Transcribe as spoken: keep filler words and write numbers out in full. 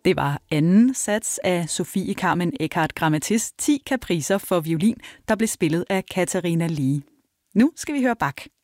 Det var anden sats af Sofie Carmen Eckardt Grammatis ti kapricer for violin, der blev spillet af Katharina Lee. Nu skal vi høre Bach.